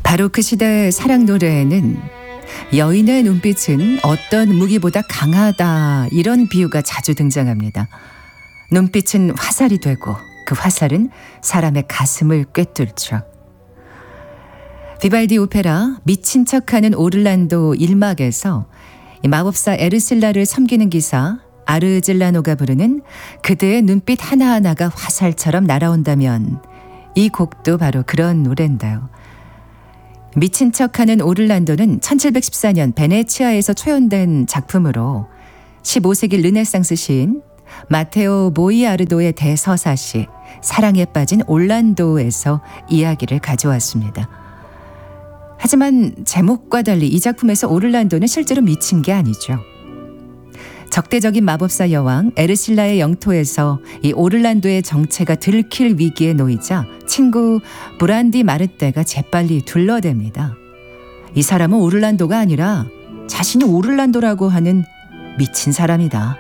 바로 그 시대의 사랑 노래에는 여인의 눈빛은 어떤 무기보다 강하다 이런 비유가 자주 등장합니다. 눈빛은 화살이 되고 그 화살은 사람의 가슴을 꿰뚫죠. 비발디 오페라 미친 척하는 오를란도 1막에서 마법사 에르실라를 섬기는 기사 아르질라노가 부르는 그대의 눈빛 하나하나가 화살처럼 날아온다면, 이 곡도 바로 그런 노래인데요. 미친 척하는 오를란도는 1714년 베네치아에서 초연된 작품으로 15세기 르네상스 시인 마테오 모이아르도의 대서사시 사랑에 빠진 올란도에서 이야기를 가져왔습니다. 하지만 제목과 달리 이 작품에서 오를란도는 실제로 미친 게 아니죠. 적대적인 마법사 여왕 에르실라의 영토에서 이 오를란도의 정체가 들킬 위기에 놓이자 친구 브란디 마르떼가 재빨리 둘러댑니다. 이 사람은 오를란도가 아니라 자신이 오를란도라고 하는 미친 사람이다.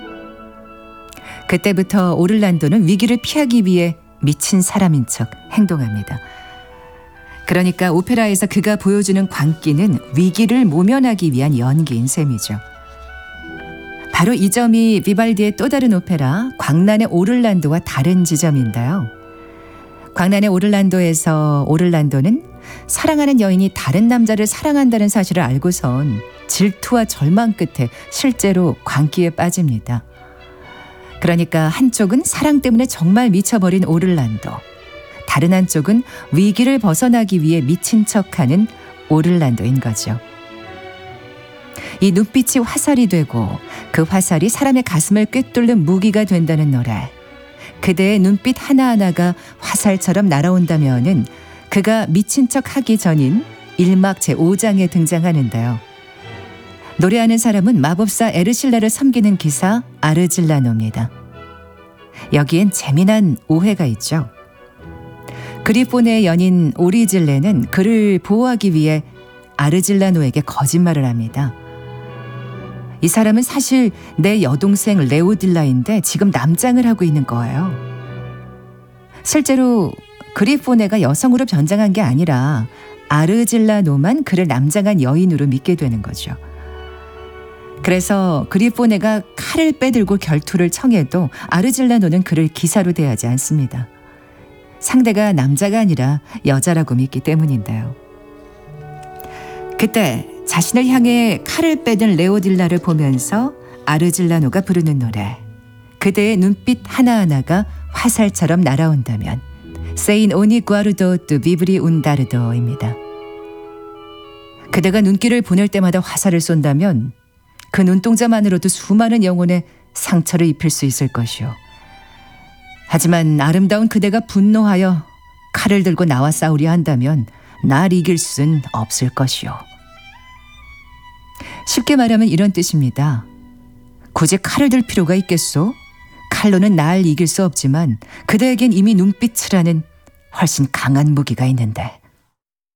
그때부터 오를란도는 위기를 피하기 위해 미친 사람인 척 행동합니다. 그러니까 오페라에서 그가 보여주는 광기는 위기를 모면하기 위한 연기인 셈이죠. 바로 이 점이 비발디의 또 다른 오페라 광란의 오를란도와 다른 지점인데요. 광란의 오를란도에서 오를란도는 사랑하는 여인이 다른 남자를 사랑한다는 사실을 알고선 질투와 절망 끝에 실제로 광기에 빠집니다. 그러니까 한쪽은 사랑 때문에 정말 미쳐버린 오를란도, 다른 한쪽은 위기를 벗어나기 위해 미친 척하는 오를란도인 거죠. 이 눈빛이 화살이 되고 그 화살이 사람의 가슴을 꿰뚫는 무기가 된다는 노래. 그대의 눈빛 하나하나가 화살처럼 날아온다면은 그가 미친 척 하기 전인 1막 제5장에 등장하는데요. 노래하는 사람은 마법사 에르실라를 섬기는 기사 아르질라노입니다. 여기엔 재미난 오해가 있죠. 그리폰의 연인 오리질레는 그를 보호하기 위해 아르질라노에게 거짓말을 합니다. 이 사람은 사실 내 여동생 레오딜라인데 지금 남장을 하고 있는 거예요. 실제로 그리포네가 여성으로 변장한 게 아니라 아르질라노만 그를 남장한 여인으로 믿게 되는 거죠. 그래서 그리포네가 칼을 빼들고 결투를 청해도 아르질라노는 그를 기사로 대하지 않습니다. 상대가 남자가 아니라 여자라고 믿기 때문인데요. 그때 자신을 향해 칼을 빼든 레오딜라를 보면서 아르질라노가 부르는 노래, 그대의 눈빛 하나하나가 화살처럼 날아온다면 세인 오니 구아르도 뚜 비브리 운다르도입니다. 그대가 눈길을 보낼 때마다 화살을 쏜다면 그 눈동자만으로도 수많은 영혼에 상처를 입힐 수 있을 것이오. 하지만 아름다운 그대가 분노하여 칼을 들고 나와 싸우려 한다면 날 이길 순 없을 것이오. 쉽게 말하면 이런 뜻입니다. 굳이 칼을 들 필요가 있겠소? 칼로는 날 이길 수 없지만 그대에겐 이미 눈빛이라는 훨씬 강한 무기가 있는데.